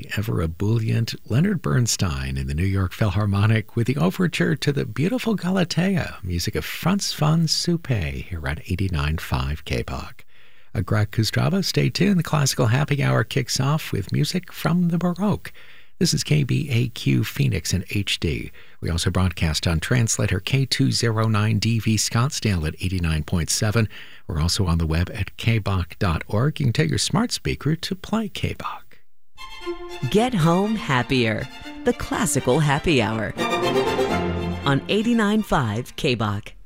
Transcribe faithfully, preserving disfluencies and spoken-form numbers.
ever ebullient Leonard Bernstein in the New York Philharmonic with the overture to the beautiful Galatea, music of Franz von Suppé here at eighty-nine point five K B O C. A Greg Kustrava, stay tuned. The Classical Happy Hour kicks off with music from the Baroque. This is K B A Q Phoenix in H D. We also broadcast on translator K two oh nine D V Scottsdale at eighty-nine point seven. We're also on the web at k b o c dot org. You can tell your smart speaker to play K B O C. Get home happier. The Classical Happy Hour on eighty-nine point five K B O C.